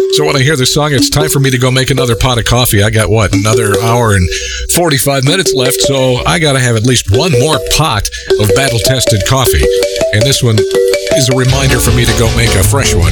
So when I hear this song, it's time for me to go make another pot of coffee. I got, another hour and 45 minutes left, so I got to have at least one more pot of battle-tested coffee. And this one is a reminder for me to go make a fresh one.